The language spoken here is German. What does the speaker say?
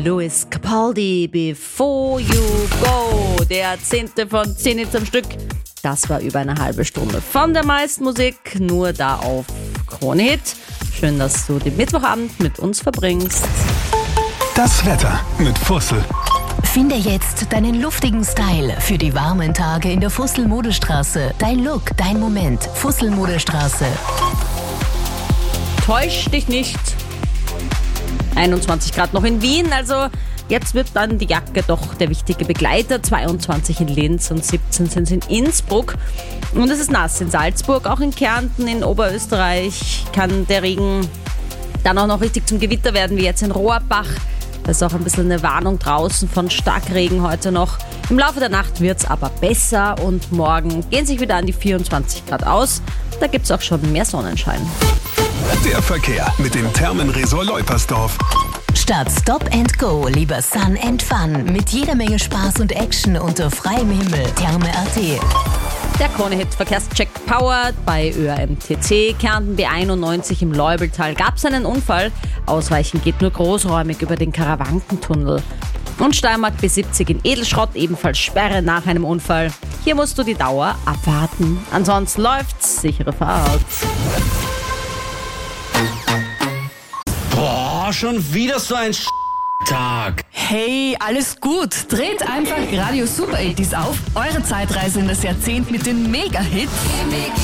Louis Capaldi, Before You Go. Der 10. von 10 Hits am Stück. Das war über eine halbe Stunde von der meisten Musik, nur da auf Krone Hit. Schön, dass du den Mittwochabend mit uns verbringst. Das Wetter mit Fussel. Finde jetzt deinen luftigen Style für die warmen Tage in der Fussel-Modestraße. Dein Look, dein Moment. Fussel-Modestraße. Täusch dich nicht. 21 Grad noch in Wien, also jetzt wird dann die Jacke doch der wichtige Begleiter. 22 in Linz und 17 sind es in Innsbruck. Und es ist nass in Salzburg, auch in Kärnten, in Oberösterreich kann der Regen dann auch noch richtig zum Gewitter werden, wie jetzt in Rohrbach. Da ist auch ein bisschen eine Warnung draußen von Starkregen heute noch. Im Laufe der Nacht wird es aber besser und morgen gehen sich wieder an die 24 Grad aus. Da gibt es auch schon mehr Sonnenschein. Der Verkehr mit dem Thermenresort Leupersdorf. Statt Stop and Go, lieber Sun and Fun. Mit jeder Menge Spaß und Action unter freiem Himmel. Therme.at. Der Krone-Hit Verkehrscheck powered bei ÖRMTC. Kärnten B91 im Leubeltal gab es einen Unfall. Ausweichen geht nur großräumig über den Karawankentunnel. Und Steiermark B70 in Edelschrott, ebenfalls Sperre nach einem Unfall. Hier musst du die Dauer abwarten. Ansonsten läuft's. Sichere Fahrt. Boah, schon wieder so ein Tag. Hey, alles gut. Dreht einfach Radio Super 80s auf. Eure Zeitreise in das Jahrzehnt mit den Mega-Hits.